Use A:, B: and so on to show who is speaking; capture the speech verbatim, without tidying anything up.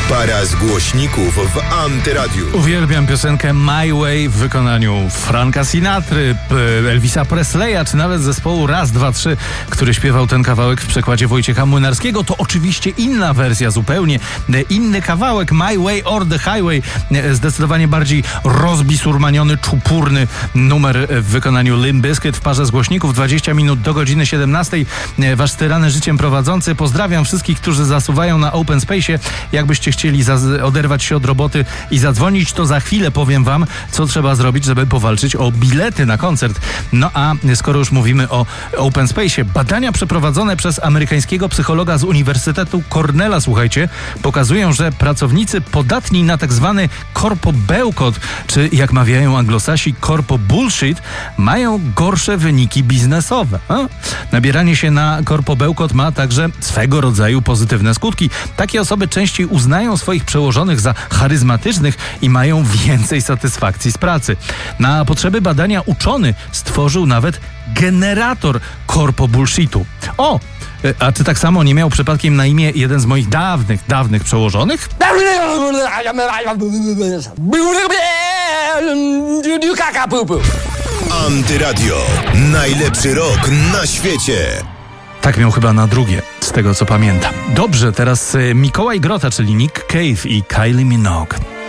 A: Para z głośników w Antyradiu.
B: Uwielbiam piosenkę My Way w wykonaniu Franka Sinatry, Elvisa Presleya, czy nawet zespołu Raz, Dwa, Trzy, który śpiewał ten kawałek w przekładzie Wojciecha Młynarskiego. To oczywiście inna wersja, zupełnie inny kawałek. My Way or the Highway, zdecydowanie bardziej rozbisurmaniony, czupurny numer w wykonaniu Limp Bizkit w parze z głośników. dwadzieścia minut do godziny siedemnastej. Wasz styrany życiem prowadzący. Pozdrawiam wszystkich, którzy zasuwają na Open Space'ie. Jakbyście chcieli oderwać się od roboty i zadzwonić, to za chwilę powiem wam, co trzeba zrobić, żeby powalczyć o bilety na koncert. No a skoro już mówimy o Open Space'ie, badania przeprowadzone przez amerykańskiego psychologa z Uniwersytetu Cornella, słuchajcie, pokazują, że pracownicy podatni na tak zwany korpobełkot, czy jak mawiają anglosasi korpo bullshit, mają gorsze wyniki biznesowe. A? Nabieranie się na korpobełkot ma także swego rodzaju pozytywne skutki. Takie osoby częściej uznają swoich przełożonych za charyzmatycznych i mają więcej satysfakcji z pracy. Na potrzeby badania uczony stworzył nawet generator korpo bullshitu. O! A czy tak samo nie miał przypadkiem na imię jeden z moich dawnych, dawnych przełożonych?
A: Antyradio. Najlepszy rok na świecie.
B: Tak miał chyba na drugie, z tego co pamiętam. Dobrze, teraz Mikołaj Grota, czyli Nick Cave i Kylie Minogue.